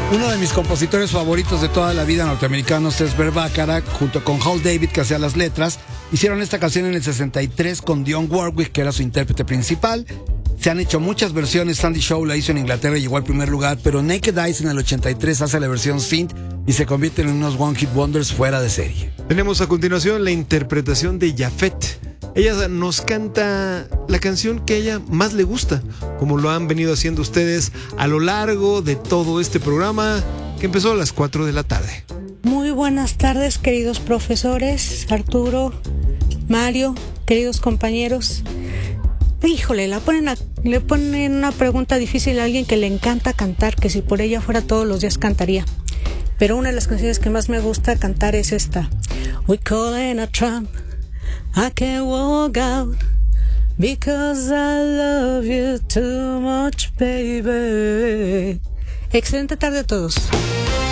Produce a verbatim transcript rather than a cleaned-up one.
Uno de mis compositores favoritos de toda la vida norteamericanos es Burt Bacharach, junto con Hal David, que hacía las letras. Hicieron esta canción en el sesenta y tres con Dionne Warwick, que era su intérprete principal. Se han hecho muchas versiones. Sandy Shaw la hizo en Inglaterra y llegó al primer lugar, pero Naked Eyes en el ochenta y tres hace la versión synth y se convierten en unos One Hit Wonders fuera de serie. Tenemos a continuación la interpretación de Jafet. Ella nos canta la canción que a ella más le gusta, como lo han venido haciendo ustedes a lo largo de todo este programa que empezó a las cuatro de la tarde. Muy buenas tardes, queridos profesores, Arturo, Mario, queridos compañeros. Híjole, la ponen a, le ponen una pregunta difícil a alguien que le encanta cantar, que si por ella fuera todos los días cantaría. Pero una de las canciones que más me gusta cantar es esta. We call in a tramp, I can't walk out, because I love you too much, baby. Excelente tarde a todos.